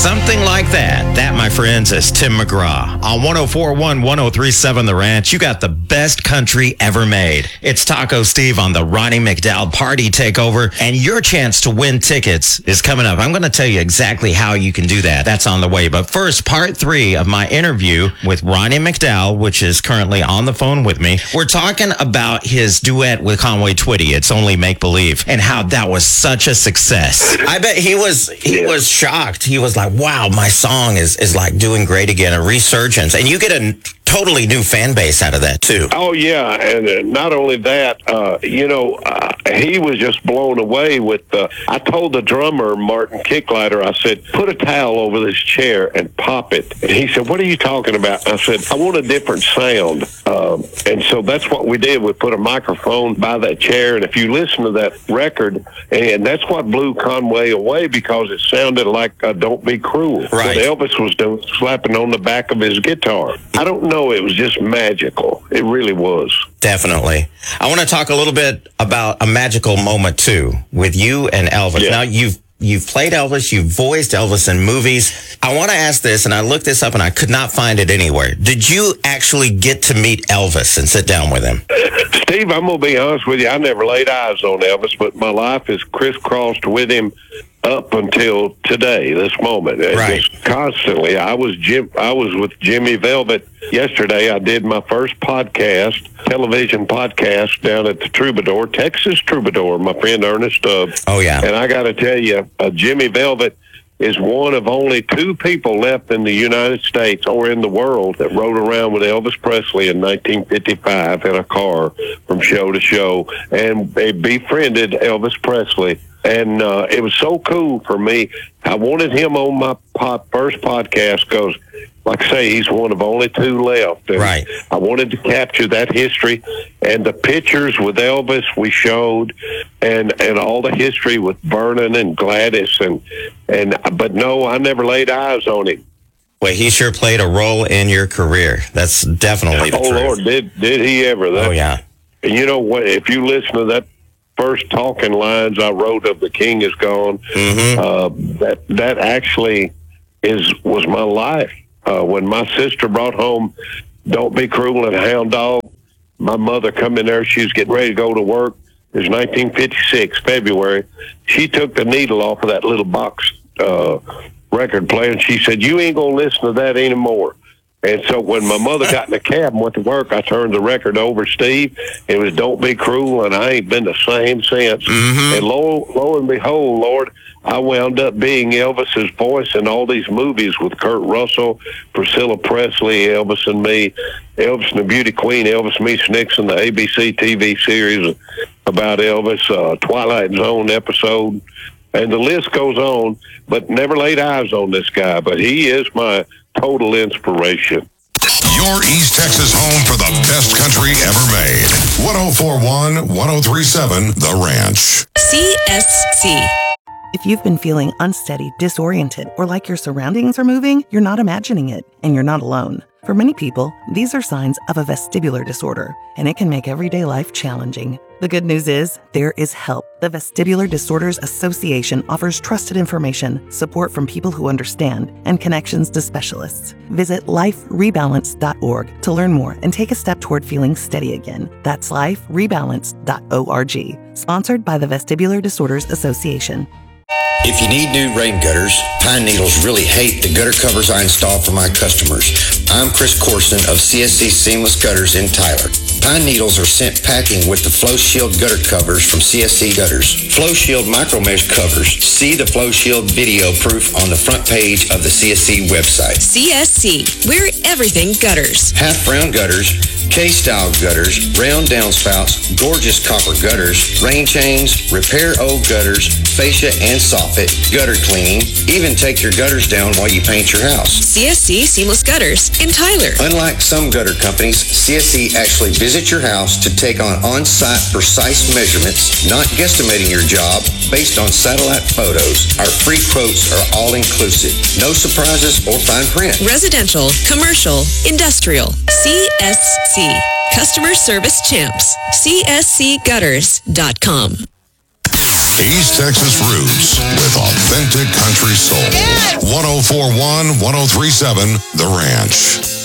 Something like that. That, my friends, is Tim McGraw. On 104.1, 103.7 The Ranch, you got the best country ever made. It's Taco Steve on the Ronnie McDowell Party Takeover, and your chance to win tickets is coming up. I'm going to tell you exactly how you can do that. That's on the way. But first, part 3 of my interview with Ronnie McDowell, which is currently on the phone with me. We're talking about his duet with Conway Twitty, It's Only Make Believe, and how that was such a success. I bet he was shocked. He was like, wow, my song is like doing great again, a resurgence. And you get a totally new fan base out of that, too. Oh, yeah. And not only that, he was just blown away with I told the drummer, Martin Kicklighter, I said, put a towel over this chair and pop it. And he said, what are you talking about? I said, I want a different sound. And so that's what we did. We put a microphone by that chair. And if you listen to that record, and that's what blew Conway away, because it sounded like Don't Be Cruel. Right. What Elvis was doing, slapping on the back of his guitar. I don't know. It was just magical. It really was. Definitely. I want to talk a little bit about a magical moment, too, with you and Elvis. Yeah. Now, you've played Elvis. You've voiced Elvis in movies. I want to ask this, and I looked this up, and I could not find it anywhere. Did you actually get to meet Elvis and sit down with him? Steve, I'm going to be honest with you. I never laid eyes on Elvis, but my life is crisscrossed with him up until today, this moment. Right. Just constantly. I was with Jimmy Velvet yesterday. I did my first television podcast down at the Troubadour, Texas Troubadour, my friend Ernest Stubbs. Oh, yeah. And I got to tell you, Jimmy Velvet is one of only 2 people left in the United States or in the world that rode around with Elvis Presley in 1955 in a car from show to show, and they befriended Elvis Presley. And it was so cool for me. I wanted him on my first podcast because, like I say, he's one of only 2 left. And right. I wanted to capture that history, and the pictures with Elvis we showed, and all the history with Vernon and Gladys, but no, I never laid eyes on him. Well, he sure played a role in your career. That's definitely the truth. Oh, Lord, did he ever? Oh, yeah. And you know what? If you listen to that first talking lines I wrote of The King Is Gone, that actually was my life. When my sister brought home Don't Be Cruel and Hound Dog, my mother come in there, she was getting ready to go to work. It was 1956, February. She took the needle off of that little box record player, and she said, you ain't going to listen to that anymore. And so when my mother got in the cab and went to work, I turned the record over, Steve. It was Don't Be Cruel, and I ain't been the same since. And lo and behold, Lord, I wound up being Elvis's voice in all these movies with Kurt Russell, Priscilla Presley, Elvis and Me, Elvis and the Beauty Queen, Elvis Meets Nixon, the ABC TV series about Elvis, Twilight Zone episode. And the list goes on, but never laid eyes on this guy. But he is my total inspiration. Your East Texas home for the best country ever made. 104.1, 103.7 The Ranch. CSC. If you've been feeling unsteady, disoriented, or like your surroundings are moving, you're not imagining it, and you're not alone. For many people, these are signs of a vestibular disorder, and it can make everyday life challenging. The good news is, there is help. The Vestibular Disorders Association offers trusted information, support from people who understand, and connections to specialists. Visit liferebalance.org to learn more and take a step toward feeling steady again. That's liferebalance.org. Sponsored by the Vestibular Disorders Association. If you need new rain gutters, Pine Needles really hate the gutter covers I install for my customers. I'm Chris Corson of CSC Seamless Gutters in Tyler. Pine Needles are sent packing with the Flow Shield gutter covers from CSC Gutters. Flow Shield micro mesh covers. See the Flow Shield video proof on the front page of the CSC website. CSC, we're everything gutters. Half round gutters, K-style gutters, round downspouts, gorgeous copper gutters, rain chains, repair old gutters, fascia and soffit, gutter cleaning, even take your gutters down while you paint your house. CSC Seamless Gutters in Tyler. Unlike some gutter companies, CSC actually visits your house to take on-site precise measurements, not guesstimating your job based on satellite photos. Our free quotes are all inclusive. No surprises or fine print. Residential, commercial, industrial. CSC. Customer Service Champs. CSCGutters.com. East Texas roots with authentic country soul. 1041, 1037, The Ranch.